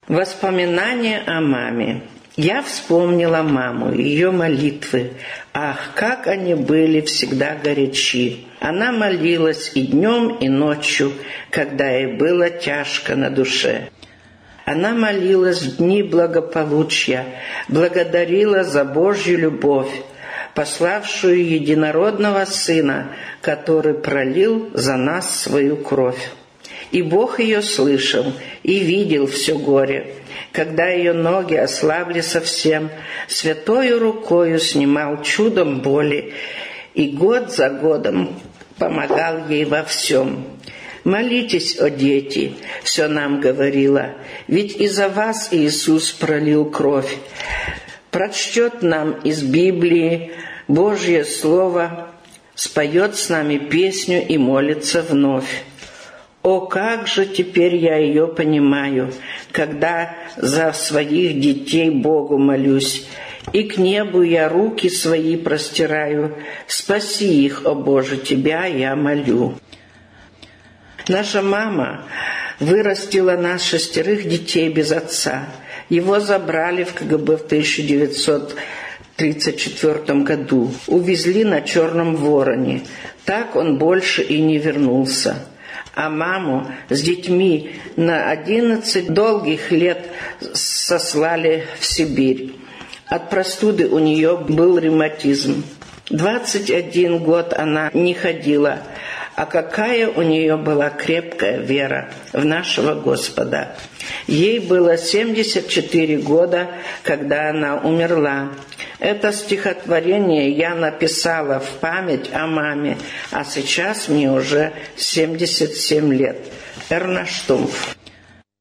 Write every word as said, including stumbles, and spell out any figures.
Воспоминания о маме. Я вспомнила маму, ее молитвы. Ах, как они были всегда горячи. Она молилась и днем, и ночью, когда ей было тяжко на душе. Она молилась в дни благополучия, благодарила за Божью любовь, пославшую единородного Сына, который пролил за нас свою кровь. И Бог ее слышал и видел все горе, когда ее ноги ослабли совсем, святою рукою снимал чудом боли, и год за годом помогал ей во всем. «Молитесь, о дети», — все нам говорила, «ведь и за вас Иисус пролил кровь». Прочтет нам из Библии Божье Слово, споет с нами песню и молится вновь. О, как же теперь я ее понимаю, когда за своих детей Богу молюсь, и к небу я руки свои простираю, спаси их, о Боже, Тебя я молю. Наша мама вырастила нас шестерых детей без отца. Его забрали в ка гэ бэ в тысяча девятьсот тридцать четвёртом году, увезли на Черном Вороне. Так он больше и не вернулся. А маму с детьми на одиннадцать долгих лет сослали в Сибирь. От простуды у нее был ревматизм. двадцать один год она не ходила, а какая у нее была крепкая вера в нашего Господа. Ей было семьдесят четыре года, когда она умерла. Это стихотворение я написала в память о маме, а сейчас мне уже семьдесят семь лет. Эрна Штумф.